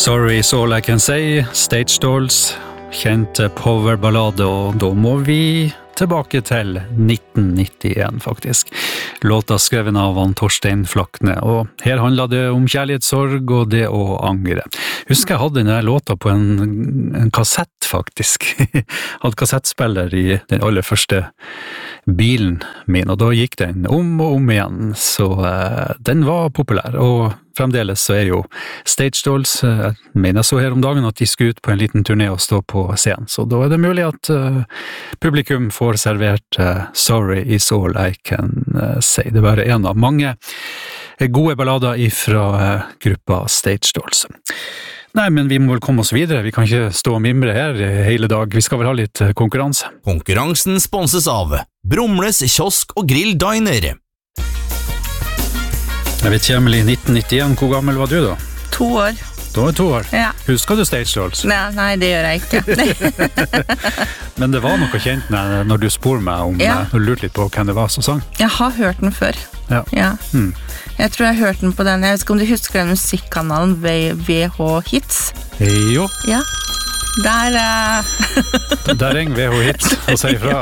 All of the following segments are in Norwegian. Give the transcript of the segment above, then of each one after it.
Sorry is all I can say, Stage Dolls, kjent powerballade, og da må vi tilbake til 1991 faktisk. Låta skreven av Torstein Flakne, og her handler det om kjærlighetssorg og det å angre. Husker jeg hadde denne låta på en kassett faktisk. Jeg hadde kassettspiller i den aller første bilen min, og da gikk den om og om igjen, så den var populær, og fremdeles så jo Stage Dolls, jeg mener så her om dagen at de skulle ut på en liten turné og stå på scenen, så da det mulig at publikum får servert Sorry is all I can say. Det var en av mange gode ballader fra gruppa Stage Dolls. Nei, men vi må vel komme oss videre. Vi kan ikke stå og mimre her hele dag. Vi skal vel ha litt konkurranse. Konkurransen sponses av Brumles kiosk og grill diner. Jeg vet ikke, Emily, 1991, hvor gammel var du da? 2 år. Da var 2 år? Ja. Husker du Stage Dolls? Nei, det gjør jeg ikke. Men det var noe kjent når du spurte meg om, og lurte litt på hvem det var som sang. Jeg har hørt den før. Ja. Jeg tror jeg har hørt den på den. Jeg vet ikke om du husker den musikkanalen VH Hits? Jo. Ja. Der ringer VH Hits og sier fra.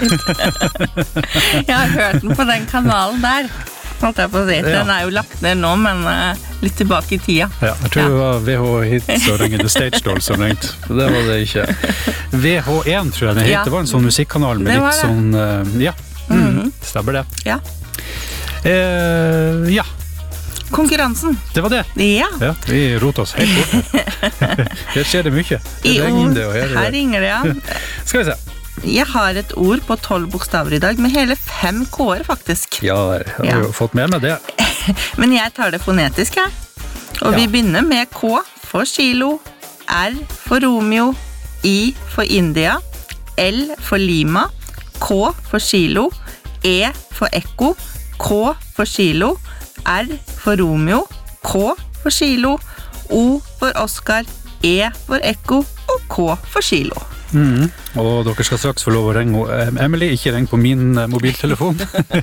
Jeg har hørt den på den kanalen der. Den jo lagt ned nå, men litt tilbake i tida. Ja, jeg tror det var VH Hits og ringte Stage Dolls som ringte. Det var det ikke. VH1 tror jeg det het. Det var en sånn musikkanal med litt sånn... stemmer det. Ja. Ja. Konkurransen. Det var det. Ja, vi roter oss helt bort her. Her skjer det mye. Her ringer det, ja. Skal vi se. Jeg har et ord på 12 bokstaver i dag, med hele 5 k-er faktisk. Ja, jeg har jo fått med meg det. Men jeg tar det fonetisk her. Og vi begynner med K for kilo, R for Romeo, I for India, L for Lima, K for kilo, E for ekko, K for kilo, R for Romeo, K for kilo, O for Oscar, E for ekko og K for kilo. Og dere skal straks få lov å ringe Emily, ikke ring på min mobiltelefon.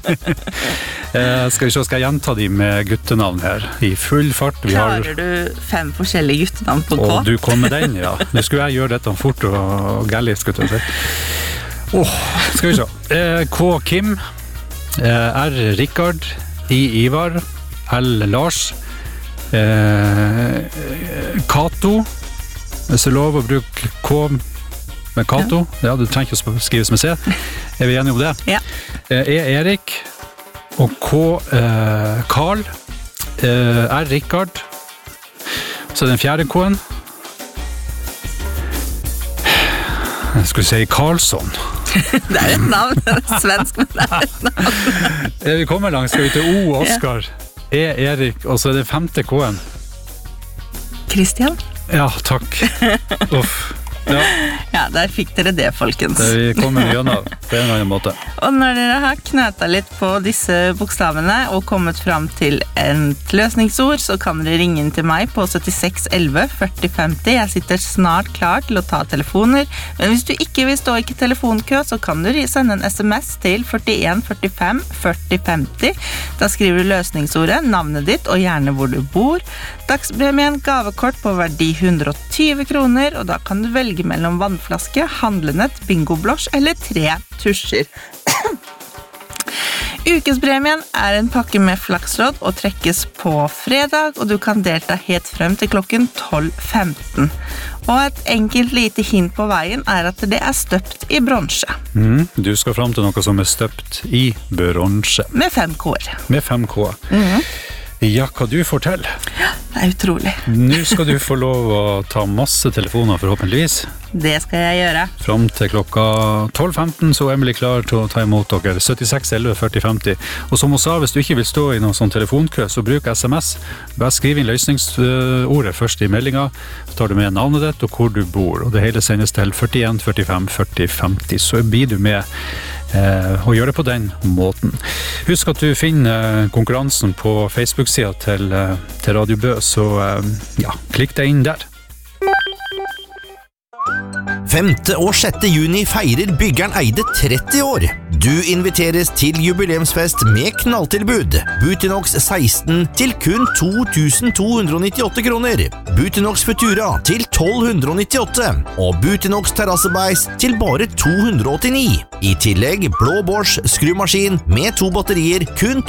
Skal jeg gjenta de med guttenavn her i full fart. Klarer du 5 forskjellige guttenavn på K? Du kom med den, ja. Nå skulle jeg gjøre dette fort og gærlig, skal jeg si. Skal vi se. K Kim, R Rikard, I Ivar, L Lars, Kato, hvis jeg lov å bruke K med Kato, du trenger ikke å skrives med C. Vi enige om det? Ja. E Erik, og K Karl, R Rikard, så den 4. K-en. Jeg skulle si Karlsson. Det et navn, svensk, men det et navn. Vi kommer langt, skal vi til O Oscar, E Erik, og så den 5. K-en. Christian? Ja, takk. Uff. Ja, der fikk dere det, folkens. Vi kommer gjennom på en annen måte. Og når dere har knøtet litt på disse bokstavene og kommet frem til et løsningsord, så kan dere ringe inn til meg på 76 11 40 50. Jeg sitter snart klar til å ta telefoner, men hvis du ikke vil stå i telefonkø, så kan du sende en SMS til 41 45 40 50. Da skriver du løsningsordet, navnet ditt og gjerne hvor du bor. Dagspremien gavekort på verdi 120 kroner, og da kan du velge mellom vannflaske, handlenett, bingoblås eller 3 tusjer. Ukespremien en pakke med flakslodd og trekkes på fredag, og du kan delta helt frem til klokken 12:15. Og et enkelt lite hint på veien at det støpt i bronse. Du skal frem til noe som støpt i bronse. Med 5 k-er. Med 5 k. Ja, hva du får til? Ja, det utrolig. Nå skal du få lov å ta masse telefoner forhåpentligvis. Det skal jeg gjøre. Frem til klokka 12:15 så Emily klar til å ta imot dere. 76 11 40 50. Og som hun sa, hvis du ikke vil stå i noen sånn telefonkø, så bruk SMS. Bare skriv inn løsningsordet først i meldingen. Så tar du med navnet ditt og hvor du bor. Og det hele sendes til 41 45 40 50. Så blir du med og gjør det på den måten. Husk at du finner konkurransen på Facebook-siden til Radio Bø, så klikk deg inn der. 5. og 6. juni feirer byggeren Eide 30 år. Du inviteres til jubileumsfest med knalltilbud. Butinox 16 til kun 2298 kroner. Butinox Futura til 1298. Og Butinox Terrassebeis til bare 289. I tillegg blå Bosch skrumaskin med 2 batterier kun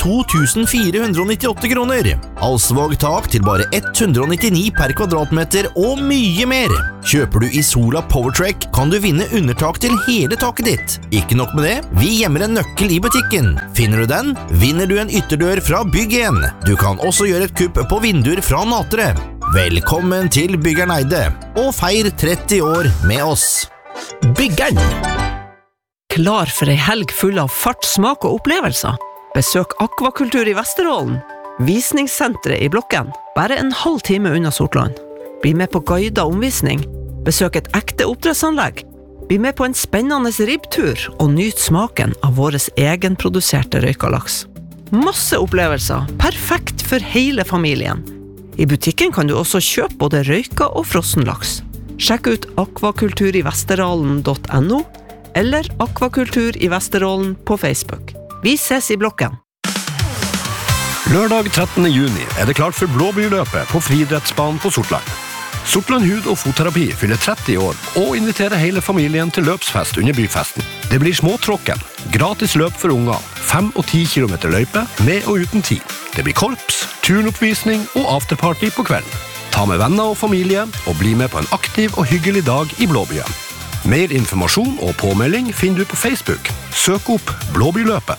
2498 kroner. Halsvåg tak til bare 199 per kvadratmeter og mye mer. Kjøper du i Sola PowerTrack kan du vinne undertak til hele taket ditt. Ikke nok med det, vi gjemmer en nøkkel i butikken. Finner du den, vinner du en ytterdør fra Bygg1. Du kan også gjøre et kupp på vinduer fra Natre. Velkommen til Byggeren Eide, og feir 30 år med oss. Byggeren. Klar for ei helg full av fart, smak og opplevelser. Besøk Akvakultur i Vesterålen. Visningssenteret i Blokken, bare en halv time unna Sortland. Bli med på guidet omvisning. Besøk et ekte oppdrettsanlegg. Bli med på en spennende ribbtur og nyt smaken av våres egenproduserte røykalaks. Masse opplevelser, perfekt for hele familien. I butikken kan du også kjøpe både røyka og frossenlaks. Sjekk ut akvakulturivesterålen.no eller Akvakultur i Vesterålen på Facebook. Vi ses i Blokken. Lørdag 13. juni det klart for Blåbyrløpet på friidrettsbanen på Sortland. Sortland hud- og fotterapi fyller 30 år og inviterer hele familien til løpsfest under byfesten. Det blir småtråkken, gratis løp for unger, 5 og 10 kilometer løype, med og uten tid. Det blir korps, turnoppvisning og afterparty på kvelden. Ta med venner og familie og bli med på en aktiv og hyggelig dag i Blåbyen. Mer informasjon og påmelding finner du på Facebook. Søk opp Blåbyrløpet.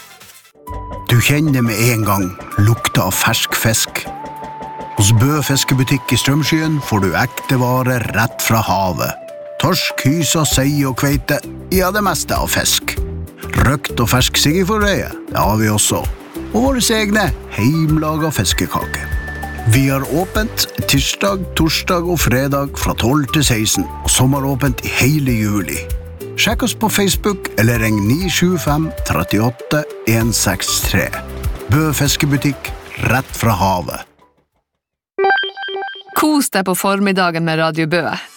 Du kjenner med en gang lukta av fersk fisk. Hos Bø fiskebutikk i Strømskyen får du ekte varer rett fra havet. Torsk, hysa, sei og kveite, ja det meste av fisk. Røkt og fersk siggeforreie, det har vi også. Og våre egne heimlaga fiskekake. Vi har åpent tirsdag, torsdag og fredag fra 12 til 16, og sommeråpent i hele juli. Sjekk oss på Facebook eller ring 975 38 163. Bø fiskebutikk, rett fra havet. Kos deg på formiddagen med Radio Bø.